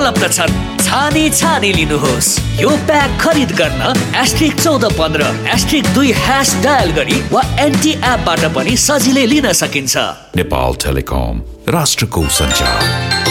उपलब्ध छन्। छानी छानी लिनुहोस्। यो प्याक खरिद गर्न *1415*2# डायल गरी वा एनटी एपबाट पनि सजिलै लिन सकिन्छ। नेपाल टेलिकम, राष्ट्रको सञ्चार।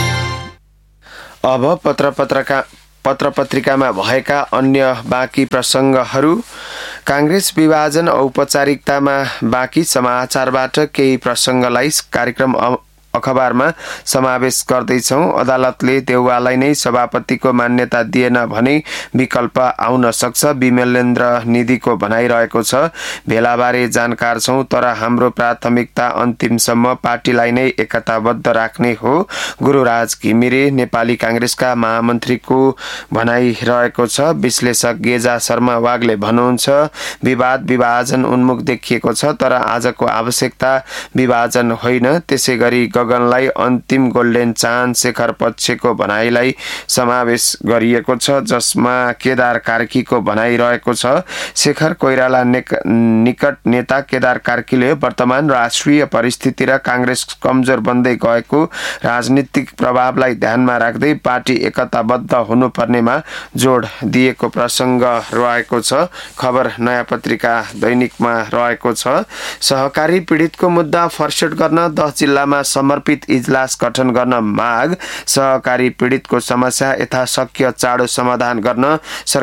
अब पत्र-पत्रिकामा भएका अन्य बाँकी प्रसङ्गहरू। काङ्ग्रेस विभाजन औपचारिकतामा बाँकी समाचारबाट केही प्रसङ्गलाई कार्यक्रम अखबारमा समावेश गर्दैछौँ। अदालतले देउवालाई नै सभापतिको मान्यता दिएन भने विकल्प आउन सक्छ, विमलेन्द्र निधिको भनाइरहेको छ। भेलाबारे जानकार छौँ, तर हाम्रो प्राथमिकता अन्तिमसम्म पार्टीलाई नै एकताबद्ध राख्ने हो। गुरुराज घिमिरे नेपाली काङ्ग्रेसका महामन्त्रीको भनाइरहेको छ। विश्लेषक गेजा शर्मा वागले भन्नुहुन्छ, विवाद विभाजन उन्मुख देखिएको छ, तर आजको आवश्यकता विभाजन होइन। त्यसै गरी गगनलाई अन्तिम गोल्डेन चान्स शेखर पक्षको भनाइलाई समावेश गरिएको छ, जसमा केदार कार्कीको भनाइरहेको छ। शेखर कोइराला निकट नेता केदार कार्कीले वर्तमान राष्ट्रिय परिस्थिति र काङ्ग्रेस कमजोर बन्दै गएको राजनीतिक प्रभावलाई ध्यानमा राख्दै पार्टी एकताबद्ध हुनुपर्नेमा जोड दिएको प्रसङ्ग रहेको छ। खबर नयाँ पत्रिका दैनिकमा रहेको छ। सहकारी पीडितको मुद्दा फर्सेट गर्न 10 जिल्लामा समर्पित इजलास गठन गर्न माग। सहकारी पीडितको समस्या यथाशक्य चाँडो समाधान गर्न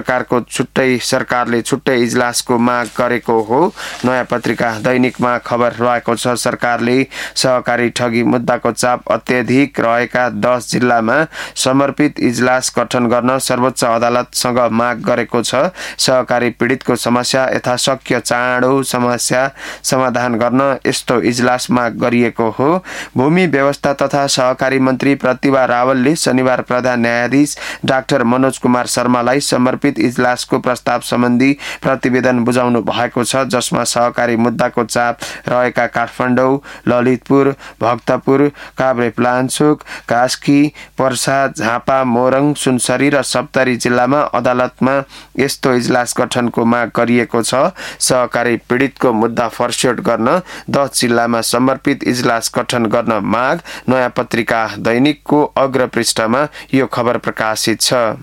सरकारले छुट्टै इजलासको माग गरेको हो। नयाँ पत्रिका दैनिकमा खबर रहेको छ। सरकारले सहकारी ठगी मुद्दाको चाप अत्यधिक रहेका 10 जिल्लामा समर्पित इजलास गठन गर्न सर्वोच्च अदालतसँग माग गरेको छ। सहकारी पीडितको समस्या यथाशक्य चाँडो समस्या समाधान गर्न यस्तो इजलास माग गरिएको हो। भूमि व्यवस्था तथा सहकारी मन्त्री प्रतिभा रावलले शनिबार प्रधान न्यायाधीश डाक्टर मनोज कुमार शर्मालाई समर्पित इजलासको प्रस्ताव सम्बन्धी प्रतिवेदन बुझाउनु भएको छ, जसमा सहकारी मुद्दाको चाप रहेका काठमाडौँ, ललितपुर, भक्तपुर, काभ्रेपलाञ्चोक, कास्की, पर्सा, झापा, मोरङ, सुनसरी र सप्तरी जिल्लामा अदालतमा यस्तो इजलास गठनको माग गरिएको छ। सहकारी पीडितको मुद्दा फर्सेट गर्न 10 जिल्लामा समर्पित इजलास गठन गर्न माग। नयाँ पत्रिका दैनिकको अग्र पृष्ठमा यो खबर प्रकाशित छ।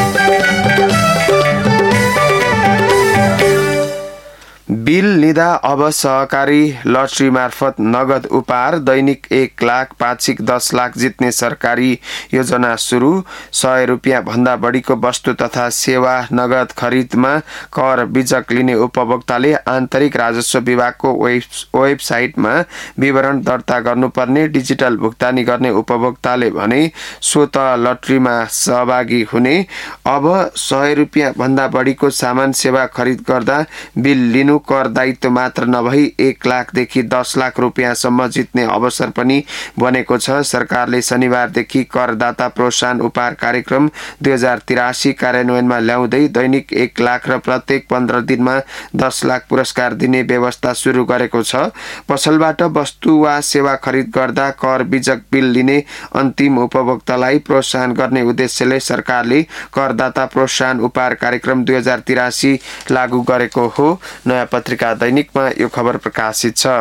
बिल लिँदा अब सहकारी लटरी मार्फत नगद उपहार। दैनिक 1 लाख, पाक्षिक 10 लाख जित्ने सरकारी योजना सुरु। 100 रुपियाँ भन्दा बढीको वस्तु तथा सेवा नगद खरिदमा कर बिजक लिने उपभोक्ताले आन्तरिक राजस्व विभागको वेबसाइटमा विवरण दर्ता गर्नुपर्ने। डिजिटल भुक्तानी गर्ने उपभोक्ताले भने स्वत लटरीमा सहभागी हुने। अब 100 रुपियाँ भन्दा बढीको सामान सेवा खरिद गर्दा बिल लिनु कर दायित्व मात्र नभई 1 लाखदेखि 10 लाख रुपियाँसम्म जित्ने अवसर पनि बनेको छ। सरकारले शनिबारदेखि करदाता प्रोत्साहन उपहार कार्यक्रम 2083 कार्यान्वयनमा ल्याउँदै दैनिक 1 लाख र प्रत्येक 15 दिनमा 10 लाख पुरस्कार दिने व्यवस्था सुरु गरेको छ। पसलबाट वस्तु वा सेवा खरिद गर्दा कर बिजक बिल लिने अन्तिम उपभोक्तालाई प्रोत्साहन गर्ने उद्देश्यले सरकारले करदाता प्रोत्साहन उपहार कार्यक्रम 2083 लागू गरेको हो। नयाँ पत्रिका दैनिकमा यो खबर प्रकाशित छ।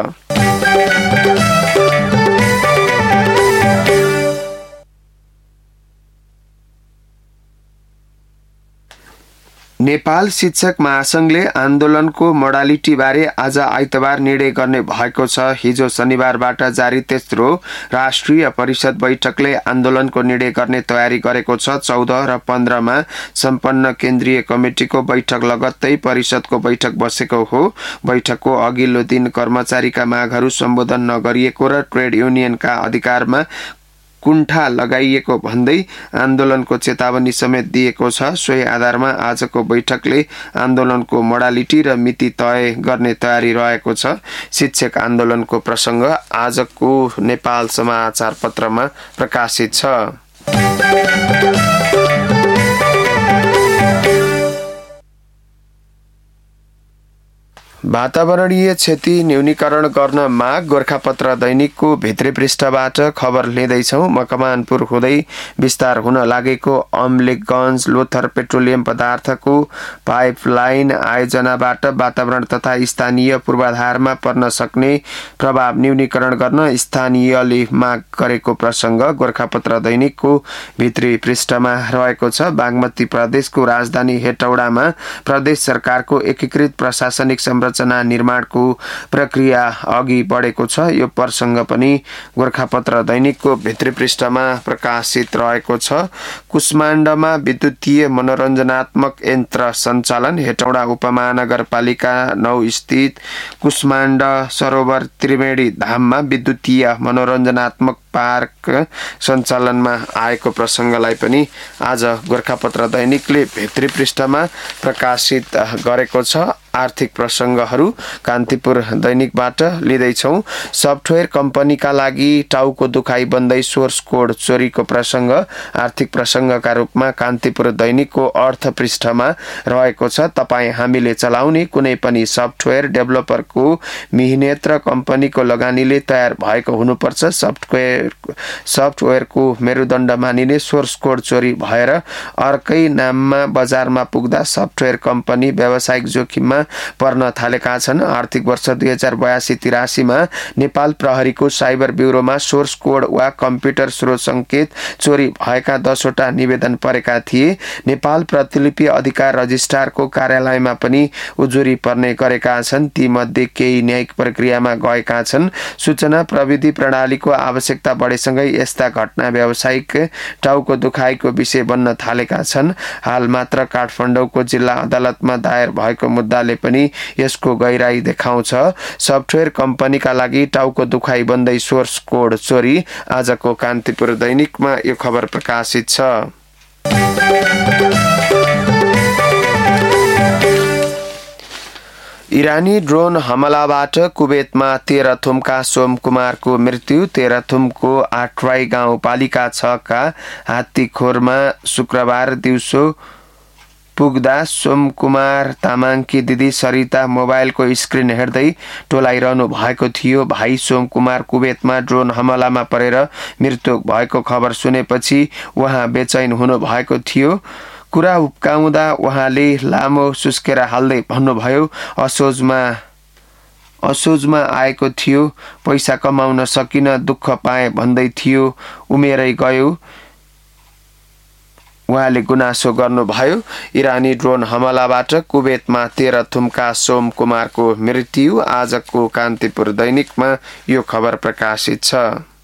नेपाल शिक्षक महासंघले आन्दोलनको मोडालिटी बारे आज आइतबार निर्णय गर्ने भएको छ। हिजो शनिबारबाट जारी तेस्रो राष्ट्रिय परिषद बैठकले आन्दोलनको निर्णय गर्ने तयारी गरेको छ। 14 र 15 मा सम्पन्न केन्द्रीय कमिटिको बैठक लगत्तै परिषदको बैठक बसेको हो। बैठकको अघिल्लो दिन कर्मचारीका मागहरू सम्बोधन नगरिएको र ट्रेड युनियनका अधिकारमा कुण्ठा लगाइएको भन्दै आन्दोलनको चेतावनी समेत दिएको छ। सोही आधारमा आजको बैठकले आन्दोलनको मोडालिटी र मिति तय गर्ने तयारी रहेको छ। शिक्षक आन्दोलनको प्रसङ्ग आजको नेपाल समाचार पत्रमा प्रकाशित छ। वातावरणीय क्षति न्यूनीकरण गर्न माग गोरखापत्र दैनिकको भित्री पृष्ठबाट खबर लिँदैछौँ। मकवानपुर हुँदै विस्तार हुन लागेको अम्लेखगञ्ज लोथर पेट्रोलियम पदार्थको पाइपलाइन आयोजनाबाट वातावरण तथा स्थानीय पूर्वाधारमा पर्न सक्ने प्रभाव न्यूनीकरण गर्न स्थानीयले माग गरेको प्रसङ्ग गोरखापत्र दैनिकको भित्री पृष्ठमा रहेको छ। बागमती प्रदेशको राजधानी हेटौडामा प्रदेश सरकारको एकीकृत प्रशासनिक संरचना निर्माणको प्रक्रिया अघि बढेको छ। यो प्रसङ्ग पनि गोरखापत्र दैनिकको भित्री पृष्ठमा प्रकाशित रहेको छ। कुष्माण्डमा विद्युतीय मनोरञ्जनात्मक यन्त्र सञ्चालन। हेटौडा उपमहानगरपालिका 9 स्थित कुष्माण्ड सरोवर त्रिवेणी धाममा विद्युतीय मनोरञ्जनात्मक पार्क सञ्चालनमा आएको प्रसङ्गलाई पनि आज गोरखापत्र दैनिकले भित्री पृष्ठमा प्रकाशित गरेको छ। आर्थिक प्रसङ्गहरू कान्तिपुर दैनिकबाट लिँदैछौँ। सफ्टवेयर कम्पनीका लागि टाउको दुखाइ बन्दै सोर्स कोड चोरीको प्रसङ्ग आर्थिक प्रसङ्गका रूपमा कान्तिपुर दैनिकको अर्थ पृष्ठमा रहेको छ। तपाईँ हामीले चलाउने कुनै पनि सफ्टवेयर डेभलपरको मिहिनेत र कम्पनीको लगानीले तयार भएको हुनुपर्छ। सफ्टवेयरको मेरुदण्ड मानिने सोर्स कोड चोरी भएर अर्कै नाममा बजारमा पुग्दा सफ्टवेयर कम्पनी व्यावसायिक जोखिममा पर्न थालेका छन्। आर्थिक वर्ष 2082-83 मा नेपाल प्रहरीको साइबर ब्युरोमा सोर्स कोड वा कम्प्युटर स्रोत सङ्केत चोरी भएका 10 वटा निवेदन परेका थिए। नेपाल प्रतिलिपि अधिकार रजिस्ट्रारको कार्यालयमा पनि उजुरी पर्ने गरेका छन्। ती मध्ये केही न्यायिक प्रक्रियामा गएका छन्। सूचना प्रविधि प्रणालीको आवश्यकता बढेसँगै यस्ता घटना व्यावसायिक टाउको दुखाइको विषय बन्न थालेका छन्। हाल मात्र काठमाडौँको जिल्ला अदालतमा दायर भएको मुद्दाले पनि यसको गहिराई देखाउँछ। सफ्टवेयर कम्पनीका लागि टाउको दुखाइ बन्दै सोर्स कोड चोरी आजको कान्तिपुर दैनिकमा यो खबर प्रकाशित छ। इरानी ड्रोन हमलाबाट कुवेतमा तेह्रथुमका सोमकुमारको मृत्यु। तेह्रथुमको आट्राई गाउँपालिका 6 का हात्तीखोरमा शुक्रबार दिउँसो पुग्दा सोमकुमार तामाङकी दिदी सरिता मोबाइलको स्क्रिन हेर्दै टोलाइरहनु भएको थियो। भाइ सोमकुमार कुवेतमा ड्रोन हमलामा परेर मृत्यु भएको खबर सुनेपछि उहाँ बेचैन हुनु भएको थियो। कुरा उब्काउँदा उहाँले लामो सुस्केर हाल्दै भन्नुभयो, असोजमा आएको थियो, पैसा कमाउन सकिन, दुःख पाए भन्दै थियो, उमेरै गयो, उहाँले गुनासो गर्नुभयो। इरानी ड्रोन हमलाबाट कुवेतमा तेह्रथुमका सोमकुमारको मृत्यु आजको कान्तिपुर दैनिकमा यो खबर प्रकाशित छ।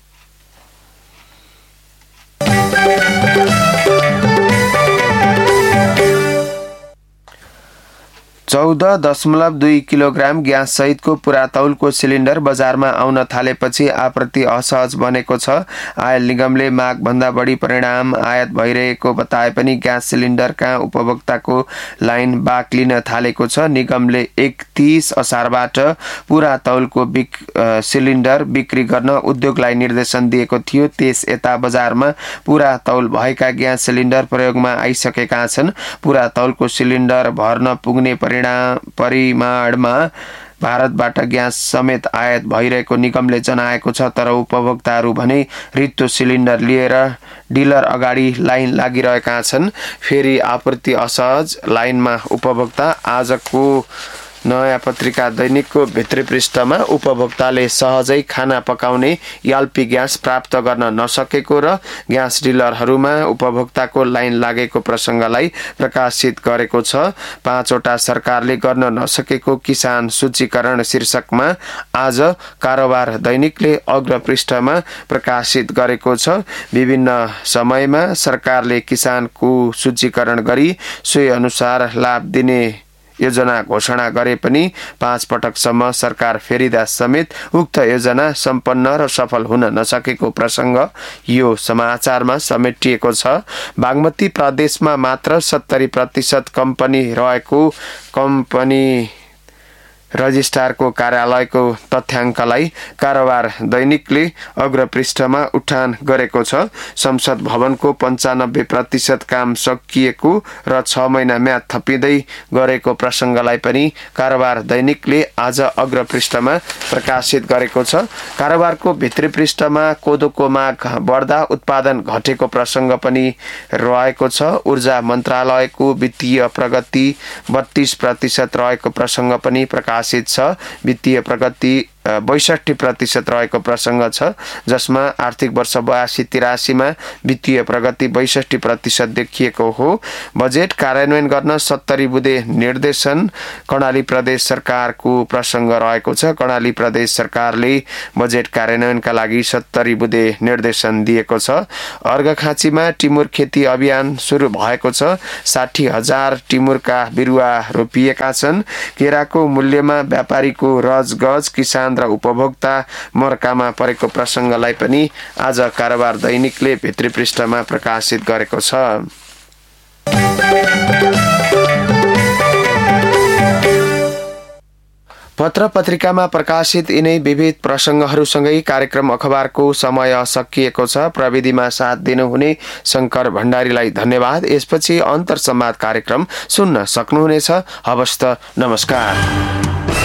14.2 किलोग्राम ग्यास सहितको पूरा तौलको सिलिन्डर बजारमा आउन थालेपछि आपूर्ति असहज बनेको छ। आयल निगमले माग भन्दा बढी परिणाम आयात भइरहेको बताए पनि ग्यास सिलिन्डरका उपभोक्ताको लाइन बाक लिन थालेको छ। निगमले 31 असारबाट पूरा तौलको सिलिन्डर बिक्री गर्न उद्योगलाई निर्देशन दिएको थियो। त्यस यता बजारमा पूरा तौल भएका ग्यास सिलिन्डर प्रयोगमा आइसकेका छन्। पूरा तौलको सिलिन्डर भर्न पुग्ने परिमाणमा भारतबाट ग्यास समेत आयात भइरहेको निगमले जनाएको छ। तर उपभोक्ताहरू भने रित्तो सिलिन्डर लिएर डिलर अगाडि लाइन लागिरहेका छन्। फेरि आपूर्ति असहज, लाइनमा उपभोक्ता। आजको नयाँ पत्रिका दैनिकको भित्री पृष्ठमा उपभोक्ताले सहजै खाना पकाउने एलपी ग्यास प्राप्त गर्न नसकेको र ग्यास डिलरहरूमा उपभोक्ताको लाइन लागेको प्रसङ्गलाई प्रकाशित गरेको छ। 5 वटा सरकारले गर्न नसकेको किसान सूचीकरण शीर्षकमा आज कारोबार दैनिकले अग्र पृष्ठमा प्रकाशित गरेको छ। विभिन्न समयमा सरकारले किसानको सूचीकरण गरी सोही अनुसार लाभ दिने योजना घोषणा गरे पनि 5 पटकसम्म सरकार फेरिदा समेत उक्त योजना सम्पन्न र सफल हुन नसकेको प्रसङ्ग यो समाचारमा समेटिएको छ। बागमती प्रदेशमा मात्र 70% कम्पनी रहेको कम्पनी रजिस्ट्रारको कार्यालयको तथ्याङ्कलाई कारोबार दैनिकले अग्रपृष्ठमा उठान गरेको छ। संसद भवनको 95% काम सकिएको र 6 महिना म्याद थपिँदै गरेको प्रसङ्गलाई पनि कारोबार दैनिकले आज अग्रपृष्ठमा प्रकाशित गरेको छ। कारोबारको भित्री पृष्ठमा कोदोको माग बढ्दा उत्पादन घटेको प्रसङ्ग पनि रहेको छ। ऊर्जा मन्त्रालयको वित्तीय प्रगति 32% रहेको प्रसङ्ग पनि प्रकाशित छ। वित्तीय प्रगति 62% रहेको प्रसङ्ग छ, जसमा आर्थिक वर्ष 82-83 मा वित्तीय प्रगति 62% देखिएको हो। बजेट कार्यान्वयन गर्न 70 बुँदे निर्देशन कर्णाली प्रदेश सरकारको प्रसङ्ग रहेको छ। कर्णाली प्रदेश सरकारले बजेट कार्यान्वयनका लागि 70 बुँदे निर्देशन दिएको छ। अर्घाखाँचीमा टिमुर खेती अभियान सुरु भएको छ। 60,000 टिमुरका बिरुवा रोपिएका छन्। केराको मूल्यमा व्यापारीको रजगज, किसान र उपभोक्ता मर्कामा परेको प्रसङ्गलाई पनि आज कारोबार दैनिकले भित्री पृष्ठमा प्रकाशित गरेको छ। पत्र पत्रिकामा प्रकाशित यिनै विविध प्रसङ्गहरूसँगै कार्यक्रम अखबारको समय सकिएको छ। प्रविधिमा साथ दिनुहुने शङ्कर भण्डारीलाई धन्यवाद। यसपछि अन्तर्संवाद कार्यक्रम सुन्न सक्नुहुनेछ। हवस् त, नमस्कार।